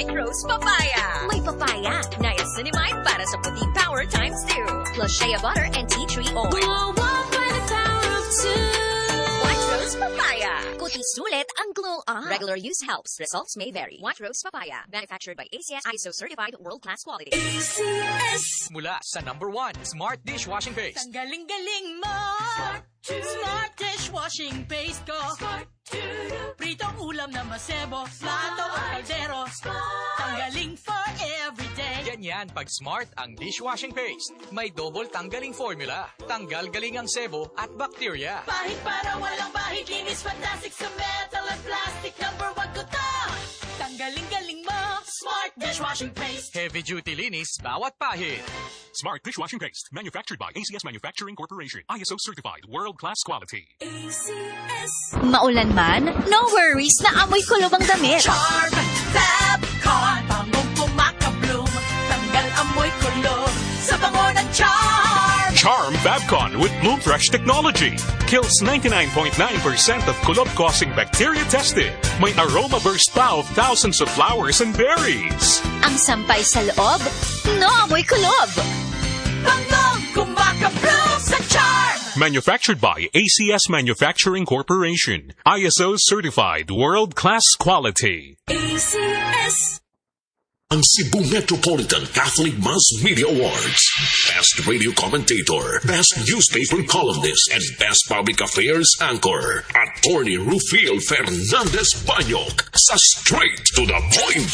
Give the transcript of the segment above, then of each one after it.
White Rose Papaya. May papaya, niacinamide para sa puting power times 2. Plus shea butter and tea tree oil. Glow up by the power of 2. White Rose Papaya. Kuti sulit ang glow up. Regular use helps. Results may vary. White Rose Papaya. Manufactured by ACS ISO certified world-class quality. ACS. Mula sa #1 Smart Dishwashing Paste. Ang galing-galing mo. Smart dishwashing paste ko. Pritong ulam na masebo. Plato o kaldero. Tanggaling for everyday. Ganyan pag Smart ang dishwashing paste. May double tanggaling formula. Tanggal galing ang sebo at bacteria. Bahid para walang bahid. Linis fantastic sa metal at plastic. #1 ko to. Tanggaling-galing mo. Smart dishwashing paste. Heavy duty linis bawat pahid. Smart Dishwashing Paste, manufactured by ACS Manufacturing Corporation. ISO certified, world-class quality. ACS. Maulan man, no worries na amoy kulob ang damit. Charm Fabcon. Bangong pumakabloom. Tanggal amoy kulob. Sa bango ng Charm. Charm Fabcon with Bloom Fresh technology. Kills 99.9% of kulob-causing bacteria tested. May aroma burst pa of thousands of flowers and berries. Ang sampay sa loob, no amoy kulob. Bangong kumakabloom sa Charm. Manufactured by ACS Manufacturing Corporation. ISO certified, world-class quality. ACS. Ang Cebu Metropolitan Catholic Mass Media Awards. Best Radio Commentator, Best Newspaper Columnist, and Best Public Affairs Anchor. Attorney Rufil Fernandez Banyok sa Straight to the Point.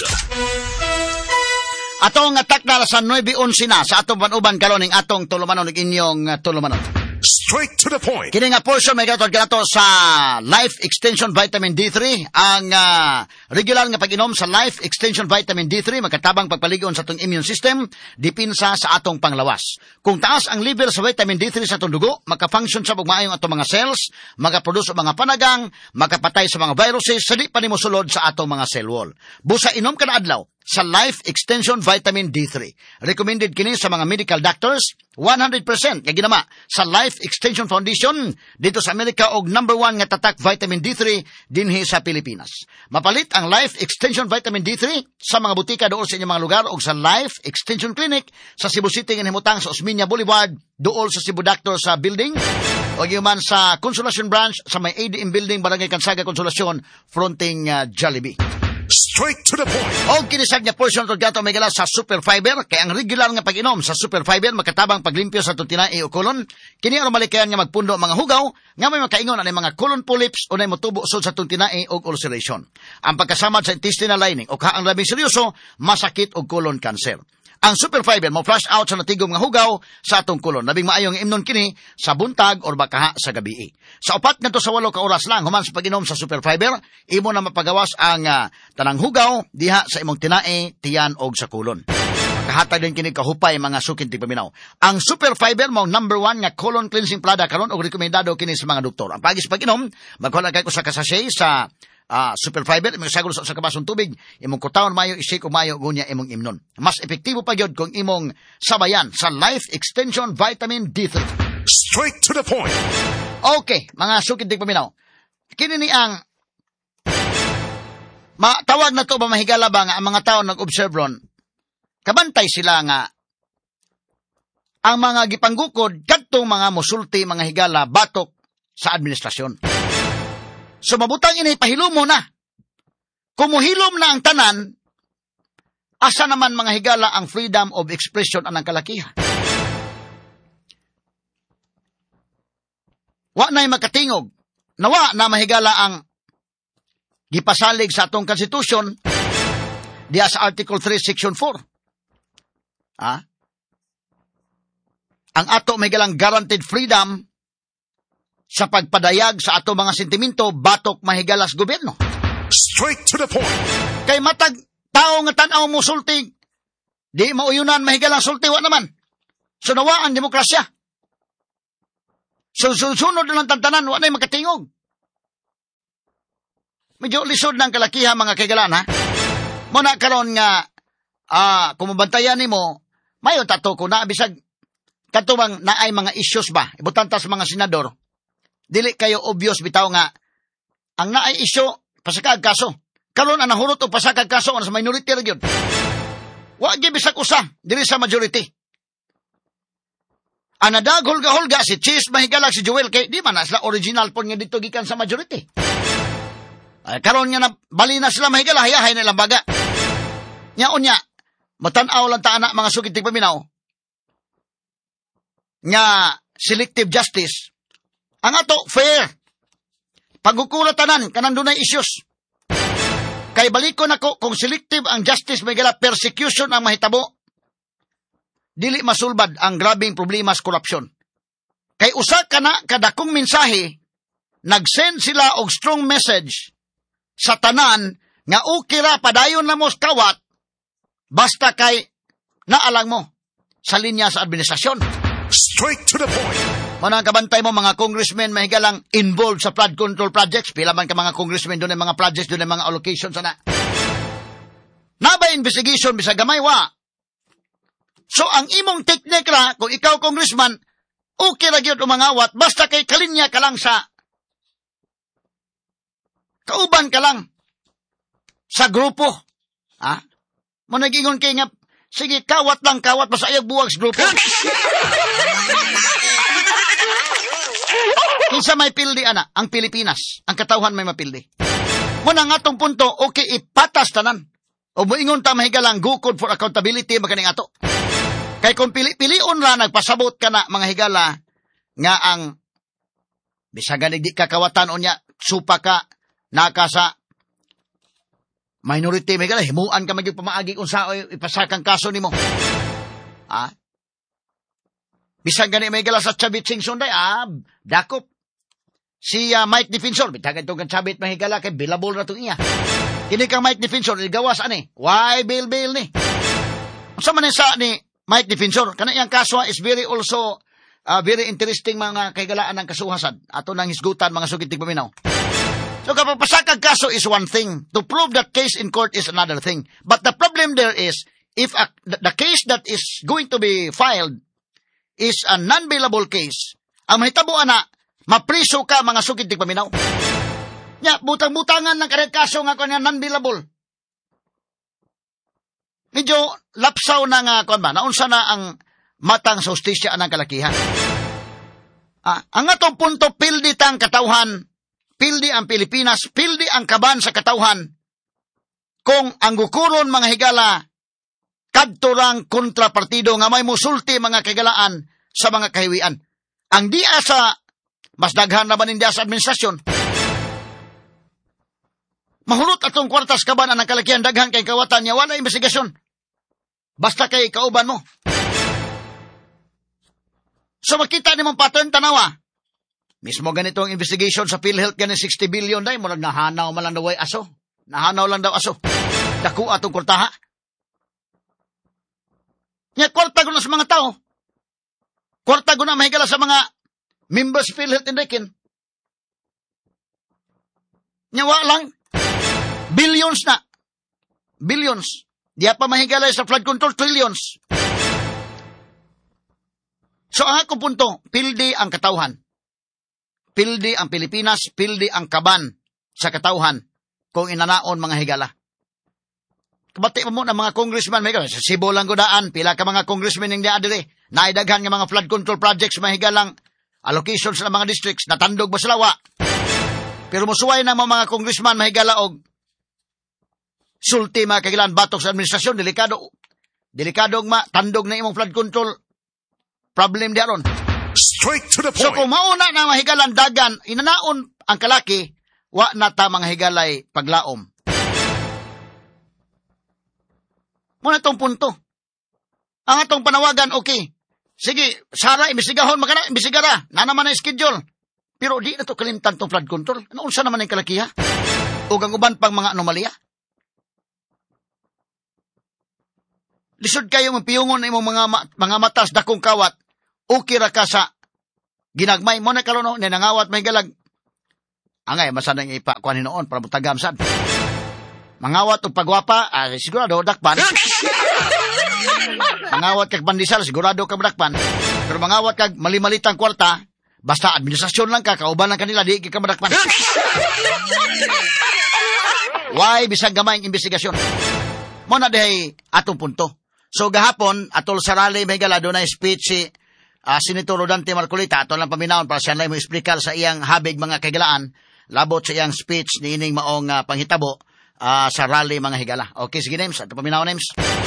Atong atak na sa 9:11 na sa atong panuban karon ning atong tulumanon ning inyong tulumanon. Straight to the Point. Kini nga portion may gatod kanato sa Life Extension Vitamin D3. Ang regular nga pag-inom sa Life Extension Vitamin D3 magkatabang pagpaligon sa atong immune system, dipinsa sa atong panglawas. Kung taas ang level sa vitamin D3 sa atong dugo, maka-function sa maayong atong mga cells, maka-produce og mga panagang, makapatay sa mga viruses, sa di pa nimo sulod sa atong mga cell wall. Busa inom kada adlaw sa Life Extension Vitamin D3. Recommended kini sa mga medical doctors, 100% nga ginama sa Life Extension Foundation dito sa Amerika og #1 nga tatak vitamin D3 dinhi sa Pilipinas. Mapalit ang Life Extension Vitamin D3 sa mga butika dool sa inyong mga lugar og sa Life Extension Clinic sa Cebu City nga himutang sa Osmeña Boulevard dool sa Cebu Doctor sa building o yuman sa Consolacion Branch sa may ADM Building Barangay Kansaga Consolacion fronting Jollibee. Straight to the Point. O kinisag niya portion to gato may gala sa Super Fiber. Kaya ang regular nga pag-inom sa Super Fiber makatabang paglimpyo sa tutinai o kolon. Kini ang malikayan nga magpundo mga hugaw nga may makaingon anay mga colon polyps o nay motubo usod sa tutinai o ulceration. Ang pagkasamad sa intestinal lining o kaang labing seryoso, masakit o colon cancer. Ang Super Fiber mo flush out sa natigom nga hugaw sa atong kulon. Labing maayong imnon kini sa buntag or bakaha sa gabi. Sa 4 ngadto sa 8 ka oras lang human sa pag-inom sa Super Fiber, imo na mapagawas ang tanang hugaw diha sa imong tinae, tiyan og sa kulon. Makahatag din kini kahupay mga sukin tigpaminaw. Ang Super Fiber mo #1 nga colon cleansing product karon og rekomendado kini sa mga doktor. Ang pagis pag-inom, magkuha kay ko sa kasasay sa Super Fiber, imong sagol sa kabasong tubig, imong kutawon mayo, i-shake o mayo, gunya imong imnon. Mas epektibo pa yun kung imong sabayan sa Life Extension Vitamin D3. Straight to the Point. Okay, mga sukid tigpaminaw. Kini ni ang tawag na to ba mahigala ba nga ang mga tao nag-observe ron, kabantay sila nga ang mga gipanggukod kadtong mga musulti, mga higala, batok sa administrasyon. So mabutang ini pahilom mo na. Kung muhilom na ang tanan, asa naman mga higala ang freedom of expression anang kalakihan? Wa na'y makatingog. Nawa na mahigala ang gipasalig sa atong konstitusyon diya sa Article 3, Section 4. Ang ato may galang guaranteed freedom sa pagpadayag sa ato mga sentimento batok mahigalas gobyerno. Straight to the Point. Kay matag tao nga tan-aw mo sultig, di mauyunan mahigalang sulti wa naman. So nawa ang demokrasya. So sunod lang tantanan wa nay makatingog. Medyo lisod ng kalakihan mga kaigalan ha. Muna karon nga kung mabantayan nimo, mayon tato ko na bisag katubang naay mga issues ba ibutanta sa mga senador. Dili kayo obvious bitaw nga ang naay issue pasakag kaso karon ang nahurot o pasakag kaso sa minority ra gyud. Wa gyud bisag usa diri sa majority. Anadag hulga-hulga si Cheese Mahigala si Joel kay di man na sila original pon nga dito gikan sa majority. Ay karon nga na bali na sila Mahigala hayahay na lang baga. Nya unya matan-aw lang ta ana mga sugid tigpaminaw. Nga selective justice ang ato fair. Pagkukulatanan kanang dunay issues. Kay balikon ako kung selective ang justice may gala persecution ang mahitabo. Dili masulbad ang grabing problema sa korupsyon. Kay usa ka na kadakong mensahe, nag-send sila og strong message sa tanan nga okay ra padayon na mo sa kawat basta kay naalang mo sa linya sa administrasyon. Straight to the point. Manang kabantay mo mga congressmen mahigalang involved sa flood control projects. Pila man ka mga congressmen doon ay mga projects, doon ay mga allocations na. Naba investigation bisa gamay wa. So ang imong technique ra kung ikaw congressman, okay ra gyud umangawat basta kay kalinya ka lang sa kauban ka lang sa grupo. Ha? Mo nagingon kay nga sige kawat basta ayog buwag sa grupo. Kinsa may pildi ana, ang Pilipinas, ang katawhan may mapildi. Muna nga tong punto, okay, ipatas tanan. O moingon ta mahigalang go code for accountability maganing ato. Kay kung pili-pilion ra nagpasabot ka na mga higala nga ang bisagan di kakawatan unya supa ka naka sa minority mahigalang himuan ka maging pamaagi kung sa ipasakang kaso nimo. Ah? Bisag gani may gala sa Chabit Sing Sunday, dakop. Si Mike Defensor, bitagan itong Chabit mahigala kay bilabol na itong iya. Kini kang Mike Defensor, igawas ani. Why bail ni? Sa manisa ni Mike Defensor, kana iyang kaso is very also very interesting mga kaigalaan ng kasuhasan. Ato nang hisgutan mga sugid tigpaminaw. So kapag pasakag kaso is one thing. To prove that case in court is another thing. But the problem there is, if the case that is going to be filed is a non-bailable case, ang mahitabo ana, mapriso ka mga sugid tigpaminaw. Nya, butang-butangan ng karet kaso nga kanya non-bailable. Medyo lapsaw na nga kon ba, naunsa na ang matang sa hustisya anang kalakihan. Ang atong punto, pildi tang katawhan, pildi ang Pilipinas, pildi ang kaban sa katawhan, kung ang gukuron mga higala, kadturang kontrapartido nga may musulti mga kagalaan sa mga kahiwian. Ang diya sa mas daghan na ba nindiya sa administrasyon? Mahulot atong kwartas kaban ang kalakihan daghan kay kawatan niya wala investigasyon. Basta kay kauban mo. So makita ni mong pattern tanawa. Mismo ganito ang investigation sa PhilHealth gani 60 billion day mo nahanaw man lang daw aso. Nahanaw lang daw aso. Dako atong kwartaha. Nya kwarta ko na sa mga tao. Kwarta ko na mahigala sa mga members PhilHealth Indekin. Nyawa lang. Billions na. Billions. Diya pa mahigala sa flood control, trillions. So ang akong punto, pildi ang katawhan. Pildi ang Pilipinas, pildi ang kaban sa katawhan kung inanaon mga higala. Kabati mo na mga congressman, may sa Cebu lang gudaan, pila ka mga congressman yung diadiri, naidaghan nga mga flood control projects, mahigalang allocations sa mga districts, natandog ba sila wa? Pero musuway na mga congressman, mahigala og sulti mga kagilan batok sa administrasyon, delikado tandog na imong flood control problem diaron. Straight to the point. So kung mauna na mahigalan dagan, inanaon ang kalaki, wa na ta mga higalay paglaom. Muna itong punto. Ang atong panawagan, okay. Sige, Sara, imbestigahon, imbestigara. Na naman ang schedule. Pero di na ito kalimtan itong flood control. Ano unsa naman ang kalakiha? O ang uban pang mga anomalya? Lisod kayo magpiyungon na imong mga matas dakong kawat. Okay ra ka sa ginagmay. Muna karoon, ninangawat may galag. Angay, masanang ipakuan noon para butagamsan. Mangawat o pagwapa, sigurado dakpan. Mangawat kag bandisal, sigurado kag dakpan. Pero mangawat kag mali-malitang kwarta, Basta administrasyon lang ka, kauban lang kanila, di ka madakpan. Why bisag gamay ang investigasyon? Mo na dihay atong punto. So gahapon, atol sa rally may gala, doon na speech si Senator Rodante Marcolita, atol lang paminawon para siya lang mo explicar sa iyang habig mga kahigalaan, labot sa iyang speech ni ining maong panghitabo sa rally mga higala. Okay, sige names, atong paminawon names.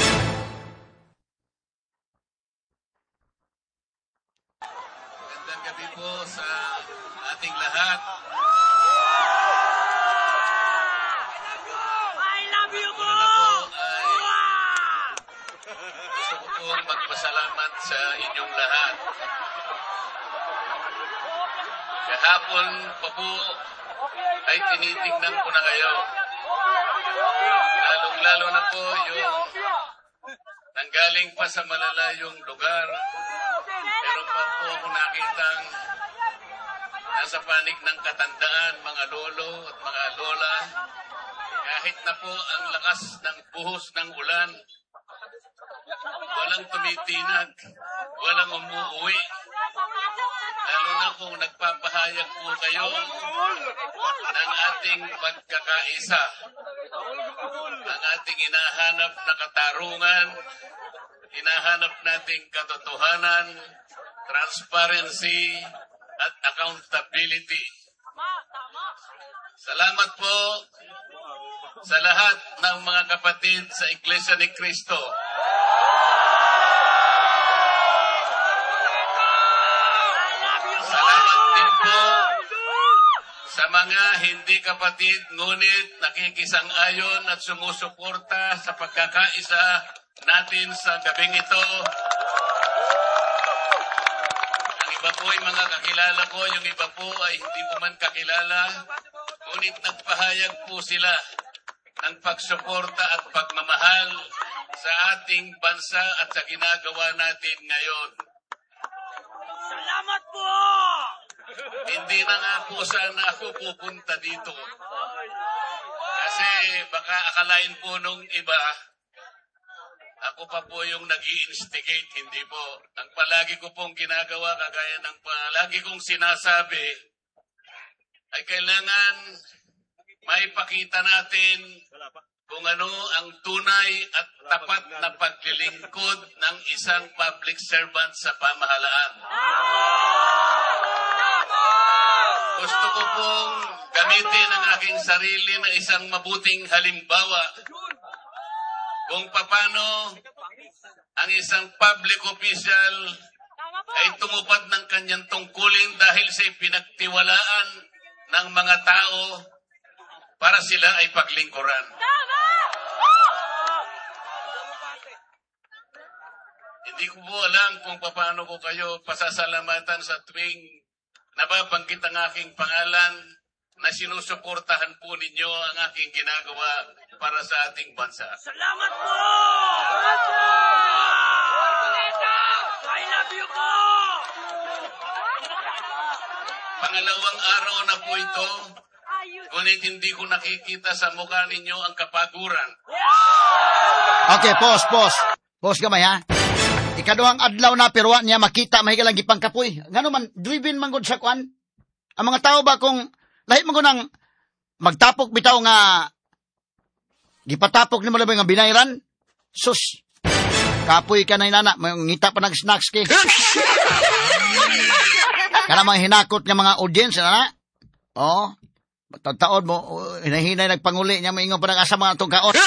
Magandang gabi po sa ating lahat. I love you Una na po ay gusto ko pong magpasalamat sa inyong lahat. Kahapon pa po ay tinitingnan ko na kayo. Lalong-lalo na po yung nanggaling pa sa malalayong lugar. Meron pa po ako nakitang nasa panig ng katandaan, mga lolo at mga lola. Kahit na po ang lakas ng buhos ng ulan, walang tumitinag, walang umuuwi. Lalo na kung nagpapahayag po kayo ng ating pagkakaisa, ang ating hinahanap na katarungan, hinahanap nating katotohanan, transparency, at accountability. Salamat po sa lahat ng mga kapatid sa Iglesia ni Cristo. Salamat din po sa mga hindi kapatid ngunit nakikisang-ayon at sumusuporta sa pagkakaisa natin sa gabing ito. Ang iba po ay mga kakilala ko, yung iba po ay hindi po man kakilala, ngunit nagpahayag po sila ng pagsuporta at pagmamahal sa ating bansa at sa ginagawa natin ngayon. Salamat po! Hindi na nga po sana ako pupunta dito. Kasi baka akalain po nung iba, ako pa po yung nag-i-instigate, hindi po. Ang palagi ko pong ginagawa, kagaya ng palagi kong sinasabi, ay kailangan maipakita natin kung ano ang tunay at tapat na paglilingkod ng isang public servant sa pamahalaan. Gusto ko pong gamitin ang aking sarili na isang mabuting halimbawa kung paano ang isang public official ay tumupad ng kanyang tungkulin dahil sa pinagtiwalaan ng mga tao para sila ay paglingkuran. Hindi ko po alam kung paano ko kayo pasasalamatan sa tuwing nababanggit ang aking pangalan na sinusuportahan po ninyo ang aking ginagawa para sa ating bansa. Salamat po! I love you po! Pangalawang araw na po ito, ngunit hindi ko nakikita sa mukha ninyo ang kapaguran. Okay, pause. Pause gamay ha. Ikaduhang adlaw na pero wa niya makita mahigalang gipang kapoy. Ngano man driven man gud sa kwan. Ang mga tao ba kung lahi man gud nang magtapok bitaw nga gipatapok ni mo labay nga binayran. Sus. Kapoy ka na inana, ngita pa nag snacks kay. Kana mga hinakot nga mga audience na. Oh. Taon mo hinahinay nagpanguli niya maingon pa nag-asa mga tong kaot.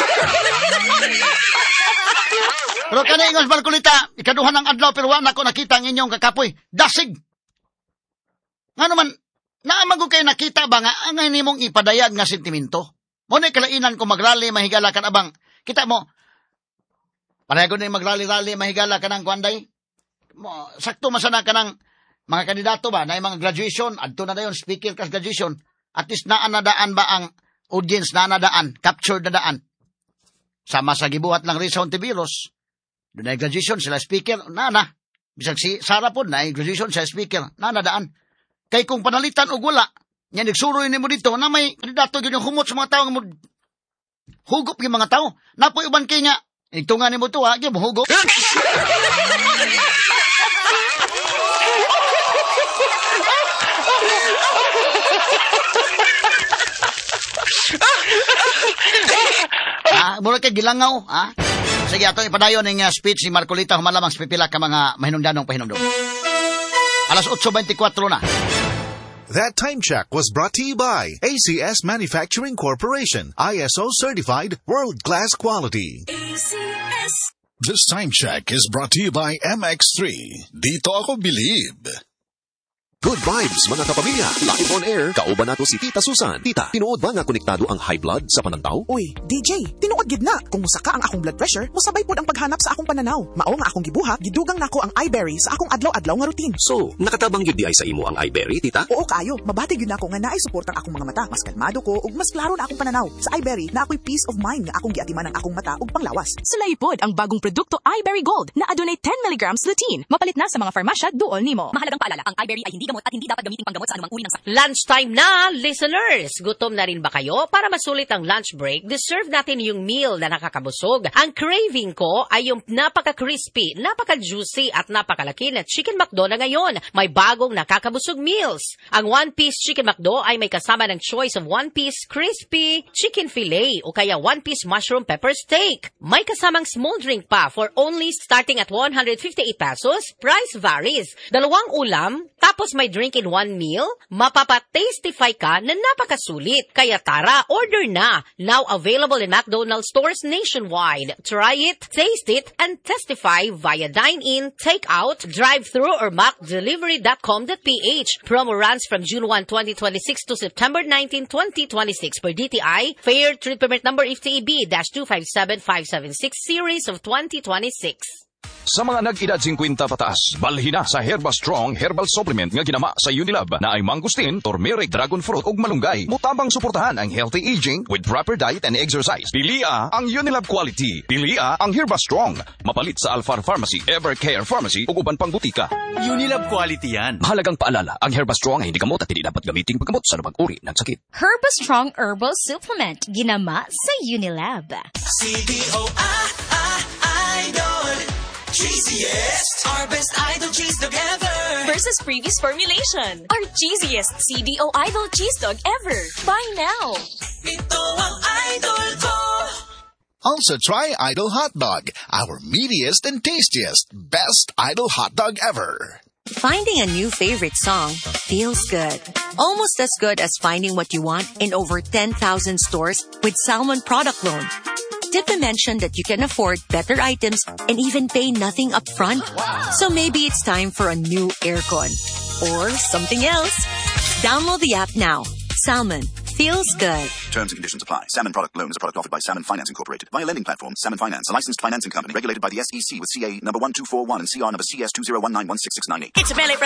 Pero kanay ingos Marcolita, ikaduhan ng adlaw pero wala ko nakita ang inyong kakapoy. Dasig! Nga naman, naamag ko kayo nakita ba nga ang inimong ipadayag nga sentimento? Muna kalainan ko magrali, mahigala ka na bang? Kita mo, parehagod na yung magrali-rali, mahigala ka ng kwanday? Sakto masana ka ng mga kandidato ba, na yung mga graduation, adto na dayon, speaker kas graduation, at least naanadaan ba ang audience, naanadaan, captured na daan? Sama sa gibuhat lang Risa Hontiveros, doon ay graduation sila speaker, nana. Bisag si Sara po na graduation sila speaker, nanadaan. Kay kung panalitan o wala, yan nagsuroy ni mo dito na may kandidato yun yung humot sa mga tao, hugop yung mga tao. Napoy uban kay nga, ito nga ni mo ito ha, yung hugop. Mura kay gilangaw, ha? Sige, ato ipadayon ng speech ni Marcolita humalamang sa pipila ka mga mahinungdanong pahinumdum. Alas 8:24 na. That time check was brought to you by ACS Manufacturing Corporation, ISO certified world-class quality. ACS. This time check is brought to you by MX3. Dito ako believe. Good vibes, mga kapamilya. Live on air, kauban nato si Tita Susan. Tita, tinuod ba nga konektado ang high blood sa panantaw? Uy, DJ, tinuod gid na. Kung musaka ang akong blood pressure, musabay pod ang paghanap sa akong pananaw. Mao nga akong gibuhat, gidugang nako ang iBerry sa akong adlaw-adlaw nga routine. So, nakatabang yun di ay sa imo ang iBerry, Tita? Oo kayo, mabati yun nako nga naay support ang akong mga mata. Mas kalmado ko ug mas klaro na akong pananaw. Sa iBerry, na ako'y peace of mind nga akong giatiman ang akong mata ug panglawas. Sulay pod ang bagong produkto iBerry Gold na adunay 10 mg lutein. Mapalit na sa mga farmasya duol nimo. Mahalagang paalala, ang iBerry ay hindi gamot at hindi dapat gamitin panggamot sa anumang uri ng sakit. Lunchtime na, listeners! Gutom na rin ba kayo? Para masulit ang lunch break, deserve natin yung meal na nakakabusog. Ang craving ko ay yung napaka-crispy, napaka-juicy at napakalaki na Chicken McDo na ngayon. May bagong nakakabusog meals. Ang one-piece Chicken McDo ay may kasama ng choice of one-piece crispy chicken fillet o kaya one-piece mushroom pepper steak. May kasamang small drink pa for only starting at 158 pesos. Price varies. 2 ulam, tapos may drink in one meal, mapapa-tastify ka na napakasulit. Kaya tara, order na. Now available in McDonald's stores nationwide. Try it, taste it, and testify via dine-in, take-out, drive-thru, or macdelivery.com.ph. Promo runs from June 1, 2026 to September 19, 2026 per DTI. Fair Trade Permit Number FTEB-257576 Series of 2026. Sa mga nag-edad 50 pataas, balhina sa Herba Strong Herbal Supplement nga ginama sa Unilab na ay mangustin, turmeric, dragon fruit ug malunggay. Mutabang suportahan ang healthy aging with proper diet and exercise. Pilia ang Unilab quality. Pilia ang Herba Strong. Mapalit sa Alfar Pharmacy, Evercare Pharmacy ug uban pang butika. Unilab quality yan. Mahalagang paalala, ang Herba Strong ay hindi gamot at hindi dapat gamitin paggamot sa anumang uri ng sakit. Herba Strong Herbal Supplement, ginama sa Unilab. Idol. Cheesiest, our best idol cheese dog ever. Versus previous formulation. Our cheesiest CDO Idol cheese dog ever. Buy now. Ito ang idol ko. Also try Idol Hot Dog, our meatiest and tastiest, best Idol hot dog ever. Finding a new favorite song feels good. Almost as good as finding what you want in over 10,000 stores with Salmon Product Loan. Did we mention that you can afford better items and even pay nothing up front? Wow. So maybe it's time for a new aircon or something else. Download the app now. Salmon feels good. Terms and conditions apply. Salmon Product Loan is a product offered by Salmon Finance Incorporated via lending platform Salmon Finance, a licensed financing company regulated by the SEC with CA number 1241 and CR number CS 20191669. It's a belly